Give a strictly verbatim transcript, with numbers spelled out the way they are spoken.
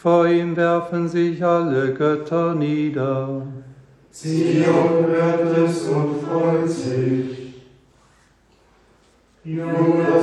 Vor ihm werfen sich alle Götter nieder. Zion hört es und freut sich. Judas